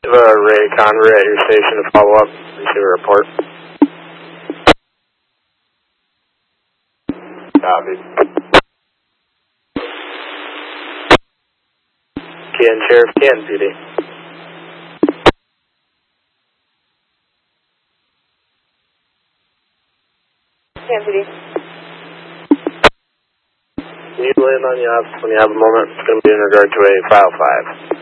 Ray Convery at your station to follow up. Receive a report. Copy. Canton Sheriff, Canton PD. Canton PD. Can you land on the office when you have a moment? It's going to be in regard to a file 5.